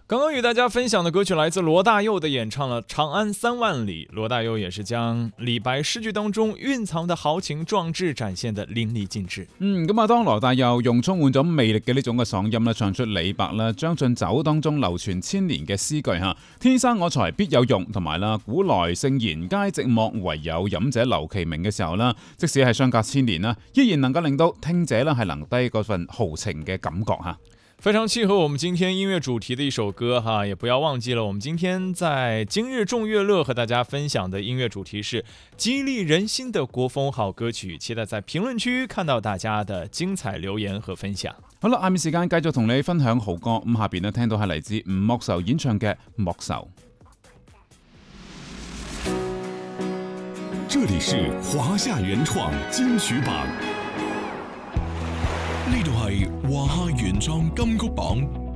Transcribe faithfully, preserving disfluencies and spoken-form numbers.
刚刚与大家分享的歌曲来自罗大佑的演唱了《长安三萬里》，羅大佑也是將李白詩句當中蘊藏的豪情壯志展現得淋漓盡致。 嗯，咁啊，當羅大佑用充滿咗魅力嘅呢種嘅嗓音咧，唱出李白啦《將進酒》當中流傳千年嘅詩句吓，天生我材必有用，同埋啦古來聖賢皆寂寞，唯有飲者留其名嘅時候啦，即使係相隔千年啦，依然能夠令到聽者啦係留低嗰份豪情嘅感覺吓。 非常契合我們今天音樂主題的一首歌哈，也不要忘記了，我們今天在今日眾樂樂和大家分享的音樂主題是激勵人心的國風好歌曲，期待在評論區看到大家的精彩留言和分享。 好啦，下面時間繼續同你分享好歌，咁下邊呢聽到係嚟自吳莫愁演唱嘅《莫愁》。 這裡是華夏原創金曲榜。呢度係華夏原創金曲榜。